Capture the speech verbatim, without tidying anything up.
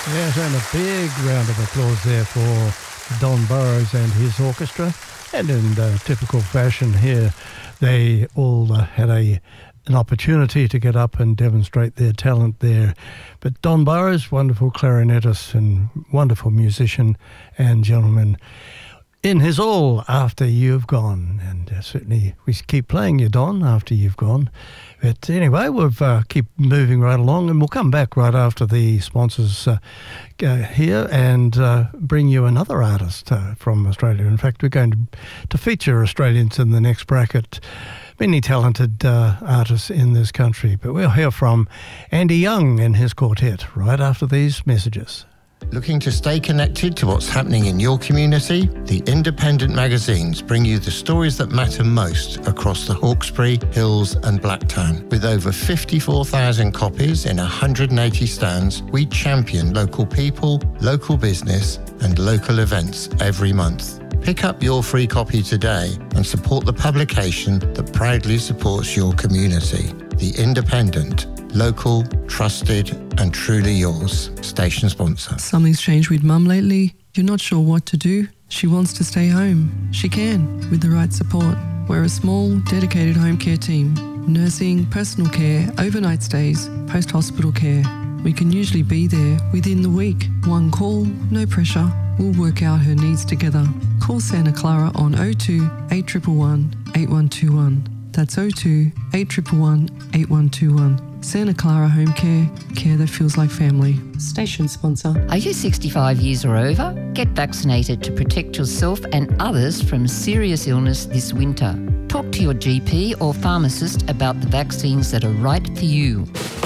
Yes, and a big round of applause there for Don Burrows and his orchestra. And in uh, typical fashion here, they all uh, had a an opportunity to get up and demonstrate their talent there. But Don Burrows, wonderful clarinetist and wonderful musician and gentleman, in his all after you've gone. And uh, certainly we keep playing you, Don, after you've gone. But anyway, we'll uh, keep moving right along, and we'll come back right after the sponsors uh, uh, here and uh, bring you another artist uh, from Australia. In fact, we're going to, to feature Australians in the next bracket. Many talented uh, artists in this country. But we'll hear from Andy Young and his quartet right after these messages. Looking to stay connected to what's happening in your community? The independent magazines bring you the stories that matter most across the Hawkesbury, Hills and Blacktown. With over fifty-four thousand copies in one hundred eighty stands, we champion local people, local business and local events every month. Pick up your free copy today and support the publication that proudly supports your community. The Independent. Local, trusted and truly yours. Station sponsor. Something's changed with Mum lately. You're not sure what to do. She wants to stay home. She can, with the right support. We're a small, dedicated home care team. Nursing, personal care, overnight stays, post-hospital care. We can usually be there within the week. One call, no pressure. We'll work out her needs together. Call Santa Clara on oh two, eight one one, eight one two one. That's oh two, eight one one, eight one two one. Santa Clara Home Care, care that feels like family. Station sponsor. Are you sixty-five years or over? Get vaccinated to protect yourself and others from serious illness this winter. Talk to your G P or pharmacist about the vaccines that are right for you.